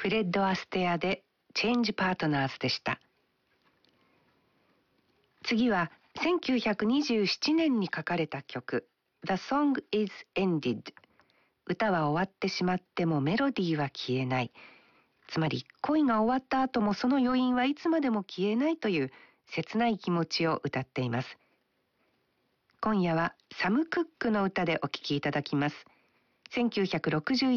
フレッド・アステアでチェンジ・パートナーズでした。次は1927年に書かれた曲 The Song is Ended。 歌は終わってしまってもメロディーは消えない。つまり恋が終わった後もその余韻はいつまでも消えないという切ない気持ちを歌っています。今夜はサム・クックの歌でお聴きいただきます。1961